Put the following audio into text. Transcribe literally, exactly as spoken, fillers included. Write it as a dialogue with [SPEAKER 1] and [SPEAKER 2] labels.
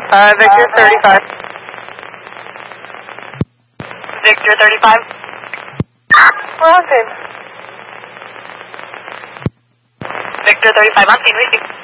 [SPEAKER 1] Uh, Victor thirty-five. Victor thirty-five. We're on scene. Victor thirty-five on scene, received.